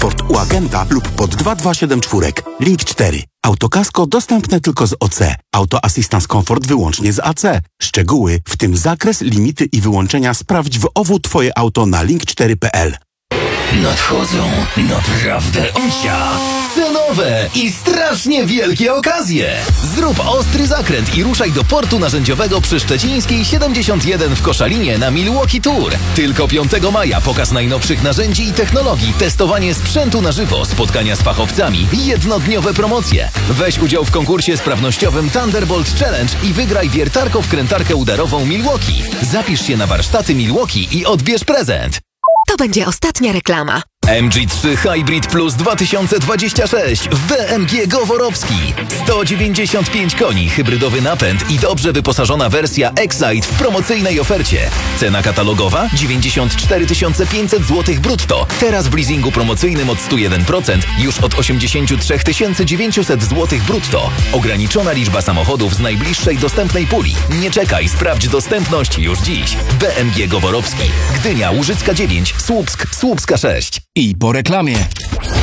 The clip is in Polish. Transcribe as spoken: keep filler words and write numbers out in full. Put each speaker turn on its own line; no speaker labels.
Port u agenta lub pod dwa dwa siedem cztery. Link cztery. Autokasko dostępne tylko z O C. Auto Assistance Comfort wyłącznie z A C. Szczegóły, w tym zakres, limity i wyłączenia sprawdź w O W Twoje auto na link cztery kropka p l.
Nadchodzą naprawdę osia, cenowe i strasznie wielkie okazje. Zrób ostry zakręt i ruszaj do portu narzędziowego przy Szczecińskiej siedemdziesiąt jeden w Koszalinie na Milwaukee Tour. Tylko piątego maja pokaz najnowszych narzędzi i technologii, testowanie sprzętu na żywo, spotkania z fachowcami i jednodniowe promocje. Weź udział w konkursie sprawnościowym Thunderbolt Challenge i wygraj wiertarko-wkrętarkę udarową Milwaukee. Zapisz się na warsztaty Milwaukee i odbierz prezent.
To będzie ostatnia reklama.
M G trzy Hybrid Plus dwa tysiące dwadzieścia sześć w B M G Goworowski. sto dziewięćdziesiąt pięć koni, hybrydowy napęd i dobrze wyposażona wersja Excite w promocyjnej ofercie. Cena katalogowa dziewięćdziesiąt cztery tysiące pięćset złotych brutto. Teraz w leasingu promocyjnym od sto jeden procent już od osiemdziesiąt trzy tysiące dziewięćset złotych brutto. Ograniczona liczba samochodów z najbliższej dostępnej puli. Nie czekaj, sprawdź dostępność już dziś. B M G Goworowski. Gdynia, Łużycka dziewięć, Słupsk, Słupska sześć.
I po reklamie.